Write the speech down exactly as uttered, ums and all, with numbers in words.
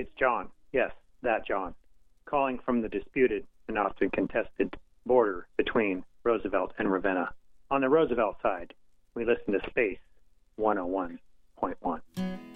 it's John. Yes, that John. Calling from the disputed and often contested border between Roosevelt and Ravenna. On the Roosevelt side, we listen to Space one oh one point one.